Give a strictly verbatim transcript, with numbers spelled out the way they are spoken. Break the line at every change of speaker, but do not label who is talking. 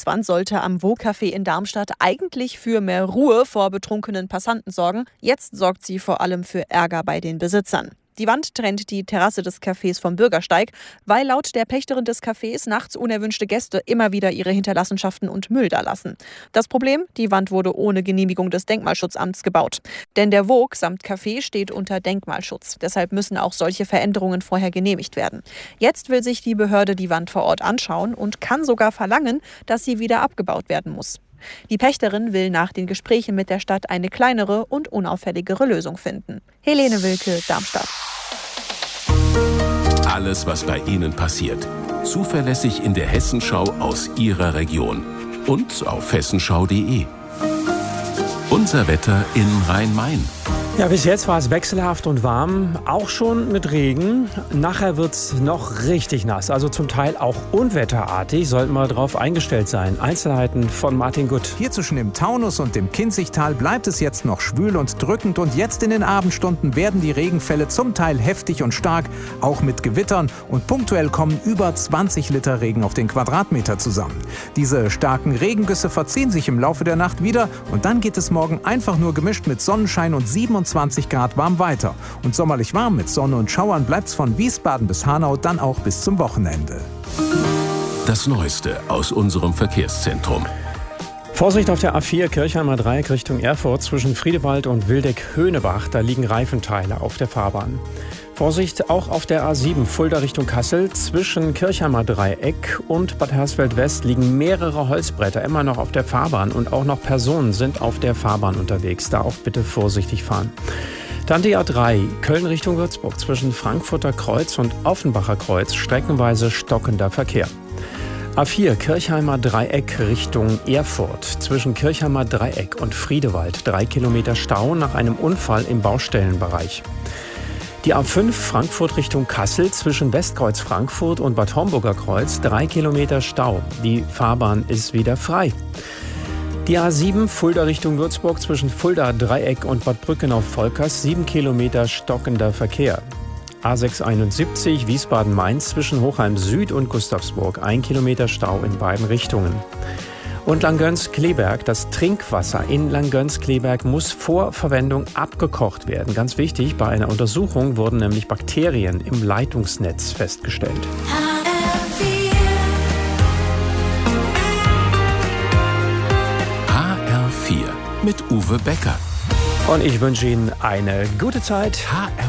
Schutzwand sollte am Wo-Café in Darmstadt eigentlich für mehr Ruhe vor betrunkenen Passanten sorgen. Jetzt sorgt sie vor allem für Ärger bei den Besitzern. Die Wand trennt die Terrasse des Cafés vom Bürgersteig, weil laut der Pächterin des Cafés nachts unerwünschte Gäste immer wieder ihre Hinterlassenschaften und Müll da lassen. Das Problem? Die Wand wurde ohne Genehmigung des Denkmalschutzamts gebaut. Denn der Vogue samt Café steht unter Denkmalschutz. Deshalb müssen auch solche Veränderungen vorher genehmigt werden. Jetzt will sich die Behörde die Wand vor Ort anschauen und kann sogar verlangen, dass sie wieder abgebaut werden muss. Die Pächterin will nach den Gesprächen mit der Stadt eine kleinere und unauffälligere Lösung finden. Helene Wilke, Darmstadt.
Alles, was bei Ihnen passiert, zuverlässig in der Hessenschau aus Ihrer Region und auf hessenschau punkt de. Unser Wetter in Rhein-Main.
Ja, bis jetzt war es wechselhaft und warm, auch schon mit Regen. Nachher wird es noch richtig nass, also zum Teil auch unwetterartig. Sollten wir darauf eingestellt sein. Einzelheiten von Martin Gutt.
Hier zwischen dem Taunus und dem Kinzigtal bleibt es jetzt noch schwül und drückend. Und jetzt in den Abendstunden werden die Regenfälle zum Teil heftig und stark, auch mit Gewittern. Und punktuell kommen über zwanzig Liter Regen auf den Quadratmeter zusammen. Diese starken Regengüsse verziehen sich im Laufe der Nacht wieder. Und dann geht es morgen einfach nur gemischt mit Sonnenschein und siebenundzwanzig Grad warm weiter. Und sommerlich warm mit Sonne und Schauern bleibt's von Wiesbaden bis Hanau dann auch bis zum Wochenende.
Das Neueste aus unserem Verkehrszentrum.
Vorsicht auf der A vier Kirchheimer Dreieck Richtung Erfurt zwischen Friedewald und Wildeck-Höhnebach. Da liegen Reifenteile auf der Fahrbahn. Vorsicht auch auf der A sieben Fulda Richtung Kassel. Zwischen Kirchheimer Dreieck und Bad Hersfeld-West liegen mehrere Holzbretter immer noch auf der Fahrbahn. Und auch noch Personen sind auf der Fahrbahn unterwegs. Da auch bitte vorsichtig fahren. Dann die A drei Köln Richtung Würzburg zwischen Frankfurter Kreuz und Offenbacher Kreuz. Streckenweise stockender Verkehr. A vier Kirchheimer Dreieck Richtung Erfurt. Zwischen Kirchheimer Dreieck und Friedewald drei Kilometer Stau nach einem Unfall im Baustellenbereich. Die A fünf Frankfurt Richtung Kassel zwischen Westkreuz Frankfurt und Bad Homburger Kreuz drei Kilometer Stau. Die Fahrbahn ist wieder frei. Die A sieben Fulda Richtung Würzburg zwischen Fulda Dreieck und Bad Brückenau-Volkers sieben Kilometer stockender Verkehr. A sechshunderteinundsiebzig Wiesbaden-Mainz zwischen Hochheim Süd und Gustavsburg ein Kilometer Stau in beiden Richtungen. Und Langgöns-Kleberg, das Trinkwasser in Langgöns-Kleberg muss vor Verwendung abgekocht werden. Ganz wichtig, bei einer Untersuchung wurden nämlich Bakterien im Leitungsnetz festgestellt.
H R vier mit Uwe Becker.
Und ich wünsche Ihnen eine gute Zeit.
H R